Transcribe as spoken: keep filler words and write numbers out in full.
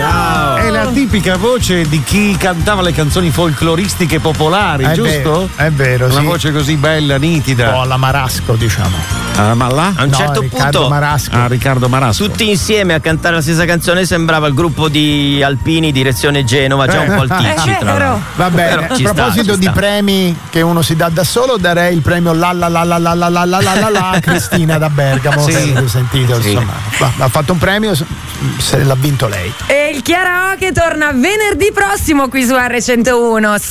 Ciao. È la tipica voce di chi cantava le canzoni folcloristiche popolari, è giusto? Vero, è vero, Una sì. voce così bella, nitida. Un po' alla Marasco, diciamo. Ah, ma là? A un No, certo Riccardo punto Marasco. Ah, Riccardo Marasco. tutti insieme a cantare la stessa canzone sembrava il gruppo di Alpini direzione Genova, già un po' il ticci È tra vero. l'altro. Va bene, Però ci a sta, proposito ci di sta. premi che uno si dà da solo, darei il premio la la la la la la la la la la la a Cristina da Bergamo. Sì. Avete sentito, Sì. insomma, va- ha fatto un premio, se l'ha vinto lei. E il karaoke torna venerdì prossimo qui su erre centouno.